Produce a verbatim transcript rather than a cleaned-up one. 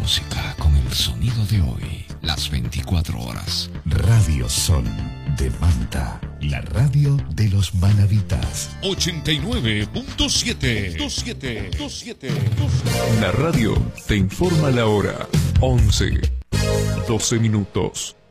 música con el sonido de hoy, las veinticuatro horas. Radio Sol de Manta, la radio de los manavitas. ochenta y nueve punto siete. La radio te informa la hora. once, doce minutos.